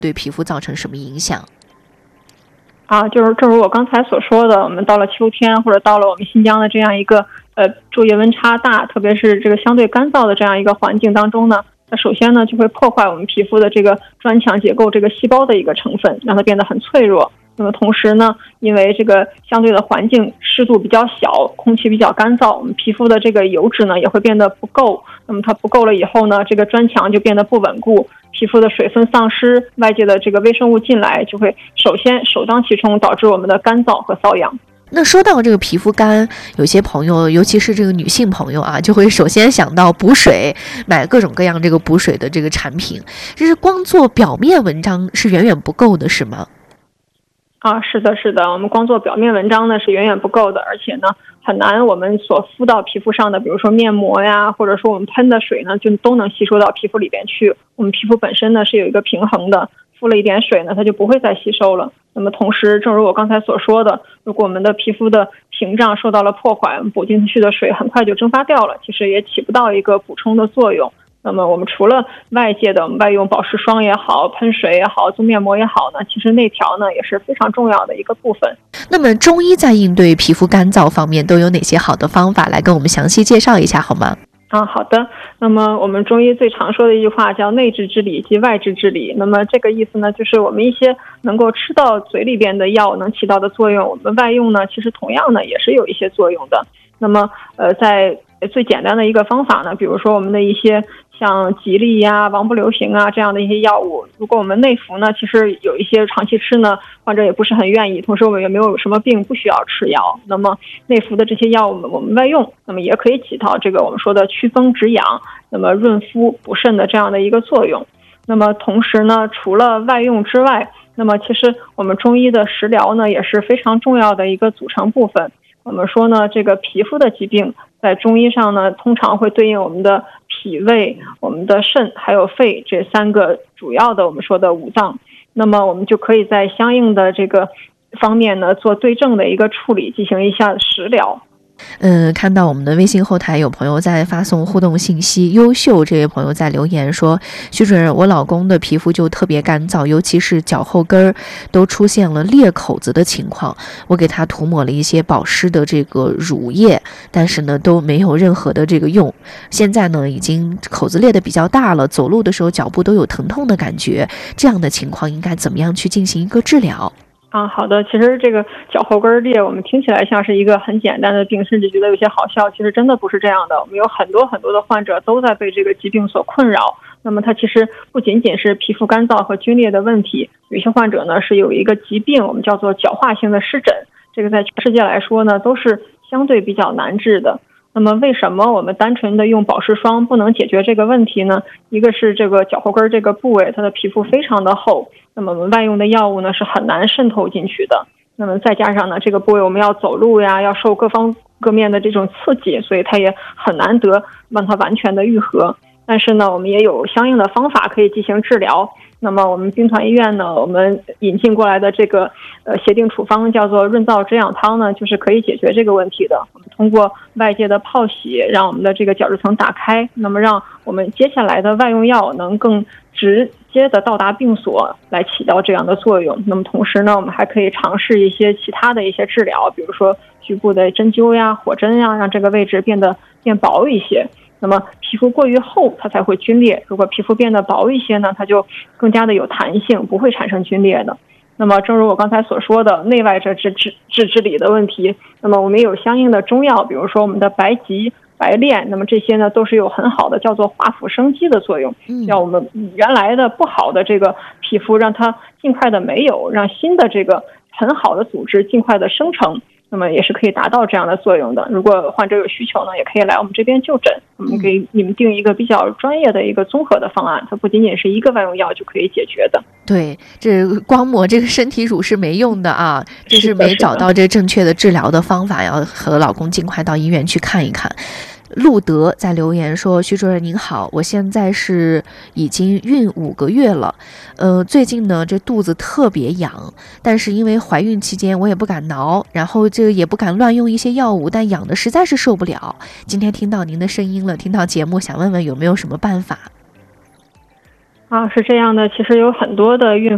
对皮肤造成什么影响？ 就是正如我刚才所说的，我们到了秋天或者到了我们新疆的这样一个昼夜温差大，特别是这个相对干燥的这样一个环境当中呢，那首先呢就会破坏我们皮肤的这个砖墙结构这个细胞的一个成分，让它变得很脆弱。那么同时呢，因为这个相对的环境湿度比较小，空气比较干燥，我们皮肤的这个油脂呢也会变得不够。那么它不够了以后呢，这个砖墙就变得不稳固，皮肤的水分丧失，外界的这个微生物进来，就会首当其冲导致我们的干燥和瘙痒。 那说到这个皮肤干，有些朋友，尤其是这个女性朋友啊，就会首先想到补水，买各种各样这个补水的这个产品。就是光做表面文章是远远不够的，是吗？ 是的，我们光做表面文章呢是远远不够的，而且呢很难我们所敷到皮肤上的，比如说面膜呀，或者说我们喷的水呢，就都能吸收到皮肤里边去。我们皮肤本身呢是有一个平衡的，敷了一点水呢，它就不会再吸收了。那么同时，正如我刚才所说的，如果我们的皮肤的屏障受到了破坏，我们补进去的水很快就蒸发掉了，其实也起不到一个补充的作用。那么我们除了外界的外用保湿霜也好，喷水也好，做面膜也好呢，其实内调呢也是非常重要的一个部分。 那么中医在应对皮肤干燥方面都有哪些好的方法，来跟我们详细介绍一下好吗？ 好的。那么我们中医最常说的一句话叫内治之理即外治之理。那么这个意思呢，就是我们一些能够吃到嘴里边的药能起到的作用，我们外用呢，其实同样呢也是有一些作用的。那么在最简单的一个方法呢，比如说我们的一些像吉利呀、王不留行啊这样的一些药物，如果我们内服呢，其实有一些长期吃呢，患者也不是很愿意，同时我们也没有什么病不需要吃药。那么内服的这些药物我们外用，那么也可以起到这个我们说的祛风止痒，那么润肤补肾的这样的一个作用。那么同时呢，除了外用之外，那么其实我们中医的食疗呢也是非常重要的一个组成部分。我们说呢，这个皮肤的疾病在中医上呢，通常会对应我们的脾胃、我们的肾还有肺这三个主要的我们说的五脏。那么我们就可以在相应的这个方面呢，做对症的一个处理，进行一下食疗。 看到我们的微信后台有朋友在发送互动信息，优秀这位朋友在留言说，徐主任，我老公的皮肤就特别干燥，尤其是脚后跟都出现了裂口子的情况，我给他涂抹了一些保湿的这个乳液，但是呢都没有任何的这个用，现在呢已经口子裂得比较大了，走路的时候脚部都有疼痛的感觉，这样的情况应该怎么样去进行一个治疗？ 好的。其实这个脚后跟裂，我们听起来像是一个很简单的病，甚至觉得有些好笑，其实真的不是这样的。我们有很多的患者都在被这个疾病所困扰。那么它其实不仅仅是皮肤干燥和皲裂的问题，有些患者呢是有一个疾病，我们叫做角化性的湿疹，这个在全世界来说呢都是相对比较难治的。那么为什么我们单纯的用保湿霜不能解决这个问题呢？一个是这个脚后跟这个部位它的皮肤非常的厚，那么我们外用的药物呢是很难渗透进去的。那么再加上呢，这个部位我们要走路呀，要受各方各面的这种刺激，所以它也很难得让它完全的愈合。但是呢，我们也有相应的方法可以进行治疗。那么我们兵团医院呢，我们引进过来的这个协定处方叫做润燥止痒汤呢，就是可以解决这个问题的。我们通过外界的泡洗，让我们的这个角质层打开，那么让我们接下来的外用药能更直接的到达病所，来起到这样的作用。那么同时呢，我们还可以尝试一些其他的一些治疗，比如说局部的针灸呀、火针呀，让这个位置变薄一些。那么皮肤过于厚它才会皲裂，如果皮肤变得薄一些呢，它就更加的有弹性，不会产生皲裂的。那么正如我刚才所说的内外治理的问题，那么我们也有相应的中药，比如说我们的白及、白练，那么这些呢都是有很好的叫做化腐生肌的作用，让我们原来的不好的这个皮肤让它尽快的没有，让新的这个很好的组织尽快的生成，那么也是可以达到这样的作用的。如果患者有需求呢，也可以来我们这边就诊，我们给你们定一个比较专业的一个综合的方案，它不仅仅是一个外用药就可以解决的。 对，这光抹这个身体乳是没用的啊，这是没找到这正确的治疗的方法，要和老公尽快到医院去看一看。路德在留言说，徐主任您好，我现在是已经孕5个月了，最近呢这肚子特别痒，但是因为怀孕期间我也不敢挠，然后这个也不敢乱用一些药物，但痒的实在是受不了。今天听到您的声音了，听到节目，想问问有没有什么办法？ 是这样的，其实有很多的孕